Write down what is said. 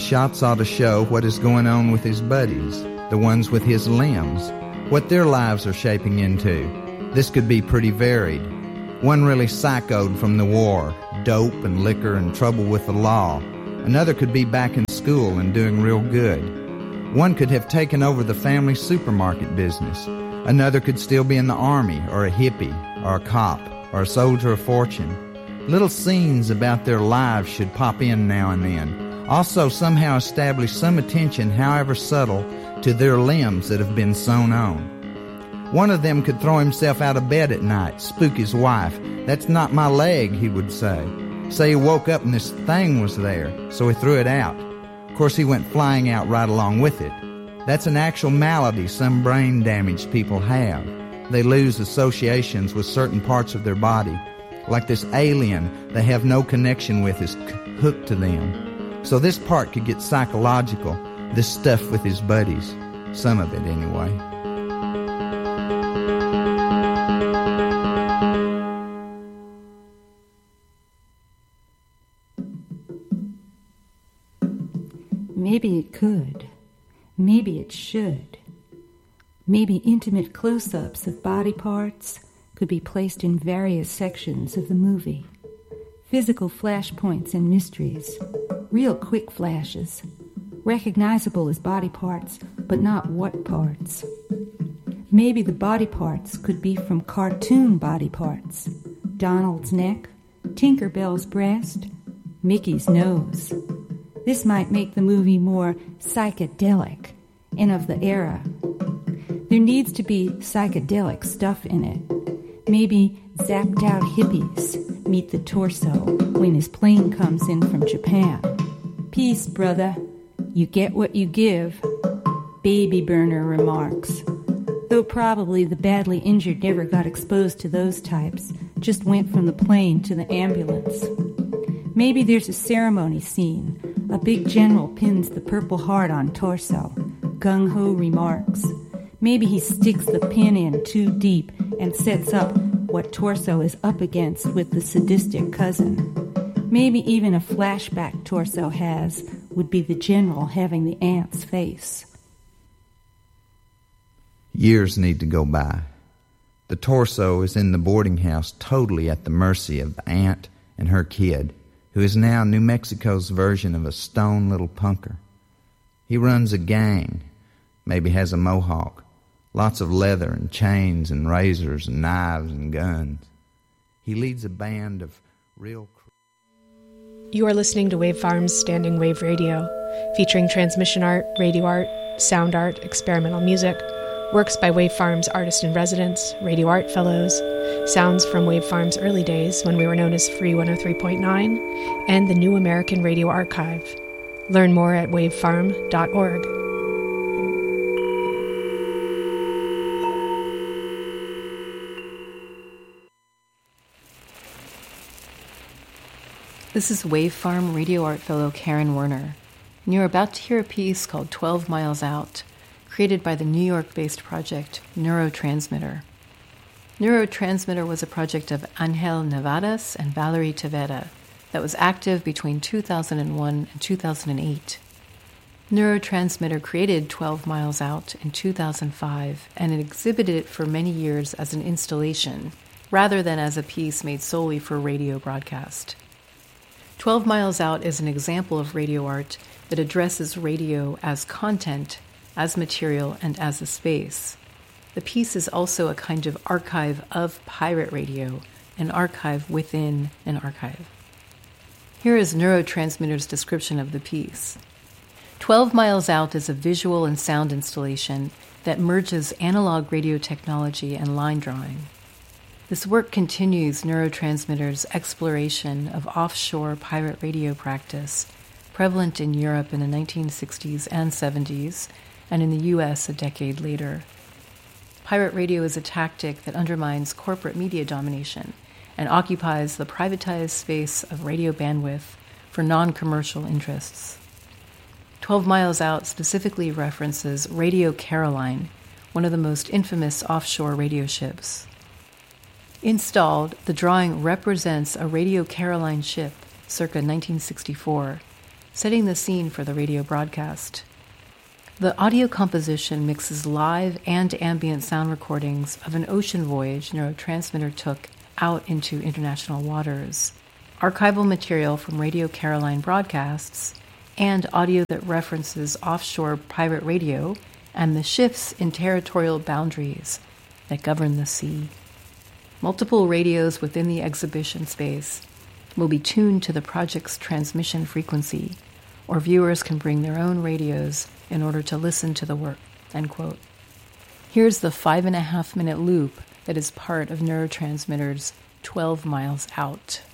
shots ought to show what is going on with his buddies, the ones with his limbs, what their lives are shaping into. This could be pretty varied. One really psychoed from the war, dope and liquor and trouble with the law. Another could be back in school and doing real good. One could have taken over the family supermarket business. Another could still be in the army, or a hippie, or a cop, or a soldier of fortune. Little scenes about their lives should pop in now and then. Also somehow establish some attention, however subtle, to their limbs that have been sewn on. One of them could throw himself out of bed at night, spook his wife. "That's not my leg," he would say. Say he woke up and this thing was there, so he threw it out. Of course, he went flying out right along with it. That's an actual malady some brain-damaged people have. They lose associations with certain parts of their body. Like this alien they have no connection with is hooked to them. So this part could get psychological, this stuff with his buddies. Some of it, anyway. Maybe it could. Maybe it should. Maybe intimate close-ups of body parts could be placed in various sections of the movie. Physical flashpoints and mysteries. Real quick flashes. Recognizable as body parts, but not what parts. Maybe the body parts could be from cartoon body parts. Donald's neck, Tinkerbell's breast, Mickey's nose. This might make the movie more psychedelic and of the era. There needs to be psychedelic stuff in it. Maybe zapped out hippies meet the torso when his plane comes in from Japan. Peace, brother. You get what you give. Baby burner remarks. Though probably the badly injured never got exposed to those types, just went from the plane to the ambulance. Maybe there's a ceremony scene. A big general pins the Purple Heart on torso. Gung-ho remarks. Maybe he sticks the pin in too deep and sets up what torso is up against with the sadistic cousin. Maybe even a flashback torso has would be the general having the aunt's face. Years need to go by. The torso is in the boarding house totally at the mercy of the aunt and her kid, who is now New Mexico's version of a stone little punker. He runs a gang, maybe has a mohawk, lots of leather and chains and razors and knives and guns. He leads a band of real... You are listening to Wave Farm's Standing Wave Radio, featuring transmission art, radio art, sound art, experimental music, works by Wave Farm's artist-in-residence, radio art fellows, sounds from Wave Farm's early days when we were known as Free 103.9, and the New American Radio Archive. Learn more at wavefarm.org. This is Wave Farm radio art fellow Karen Werner, and you're about to hear a piece called 12 Miles Out, created by the New York-based project Neurotransmitter. Neurotransmitter was a project of Angel Nevadas and Valerie Tavera that was active between 2001 and 2008. Neurotransmitter created 12 Miles Out in 2005, and it exhibited it for many years as an installation, rather than as a piece made solely for radio broadcast. 12 Miles Out is an example of radio art that addresses radio as content, as material, and as a space. The piece is also a kind of archive of pirate radio, an archive within an archive. Here is Neurotransmitter's description of the piece. 12 Miles Out is a visual and sound installation that merges analog radio technology and line drawing. This work continues Neurotransmitter's exploration of offshore pirate radio practice, prevalent in Europe in the 1960s and 70s, and in the U.S. a decade later. Pirate radio is a tactic that undermines corporate media domination and occupies the privatized space of radio bandwidth for non-commercial interests. 12 Miles Out specifically references Radio Caroline, one of the most infamous offshore radio ships. Installed, the drawing represents a Radio Caroline ship, circa 1964, setting the scene for the radio broadcast. The audio composition mixes live and ambient sound recordings of an ocean voyage Neurotransmitter took out into international waters, archival material from Radio Caroline broadcasts, and audio that references offshore pirate radio and the shifts in territorial boundaries that govern the sea. Multiple radios within the exhibition space will be tuned to the project's transmission frequency, or viewers can bring their own radios in order to listen to the work, end quote. Here's the 5.5-minute loop that is part of Neurotransmitter's 12 Miles Out.